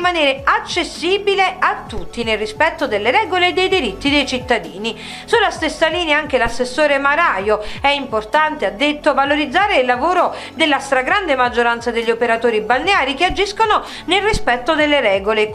rimanere accessibile a tutti nel rispetto delle regole e dei diritti dei cittadini. Sulla stessa linea anche l'assessore Maraio: è importante, ha detto, valorizzare il lavoro della stragrande maggioranza degli operatori balneari che agiscono nel rispetto delle regole.